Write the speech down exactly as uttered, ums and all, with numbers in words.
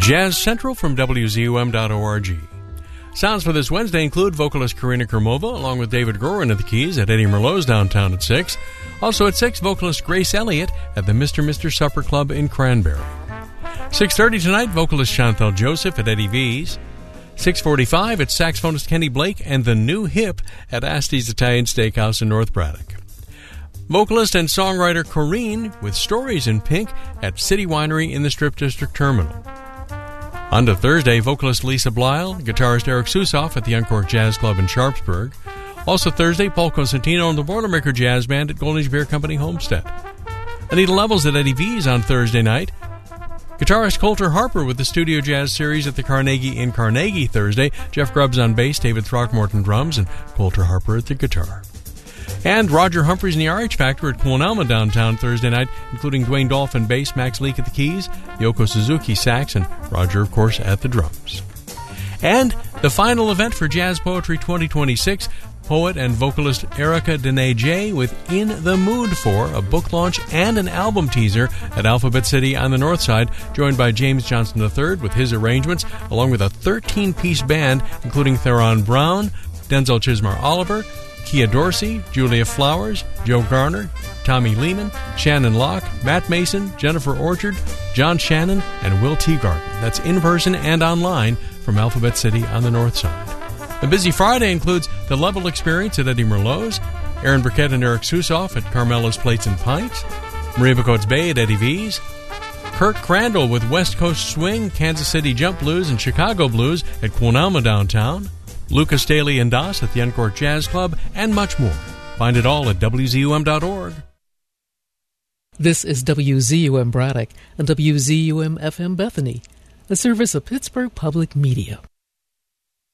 Jazz Central from W Z U M dot org. Sounds for this Wednesday include vocalist Karina Kermova, along with David Gorin at the keys at Eddie Merlot's downtown at six. Also at six, vocalist Grace Elliott at the Mister Mister Supper Club in Cranberry. six thirty tonight, vocalist Chantal Joseph at Eddie V's. six forty-five, it's saxophonist Kenny Blake and the New Hip at Asti's Italian Steakhouse in North Braddock. Vocalist and songwriter Corrine with Stories in Pink at City Winery in the Strip District Terminal. On to Thursday, vocalist Lisa Blyle, guitarist Eric Susoff at the Uncork Jazz Club in Sharpsburg. Also Thursday, Paul Cosentino and the Boilermaker Jazz Band at Goldings Beer Company, Homestead. Anita Levels at Eddie V's on Thursday night. Guitarist Coulter Harper with the Studio Jazz Series at the Carnegie in Carnegie Thursday. Jeff Grubbs on bass, David Throckmorton drums, and Coulter Harper at the guitar. And Roger Humphreys and the R H Factor at Quinalma downtown Thursday night, including Dwayne Dolphin bass, Max Leake at the keys, Yoko Suzuki sax, and Roger, of course, at the drums. And the final event for Jazz Poetry twenty twenty-six, poet and vocalist Erica Dene J with In the Mood For, a book launch and an album teaser at Alphabet City on the north side, joined by James Johnson the third with his arrangements, along with a thirteen-piece band, including Theron Brown, Denzel Chismar Oliver, Kia Dorsey, Julia Flowers, Joe Garner, Tommy Lehman, Shannon Locke, Matt Mason, Jennifer Orchard, John Shannon, and Will Teagarden. That's in person and online from Alphabet City on the north side. A busy Friday includes the Level Experience at Eddie Merlot's, Aaron Burkett and Eric Susoff at Carmela's Plates and Pints, Maria Bacotes Bay at Eddie V's, Kirk Crandall with West Coast Swing, Kansas City Jump Blues, and Chicago Blues at Quinalma downtown, Lucas Daly and Das at the Uncork Jazz Club, and much more. Find it all at W Z U M dot org. This is W Z U M Braddock and W Z U M F M Bethany, a service of Pittsburgh Public Media.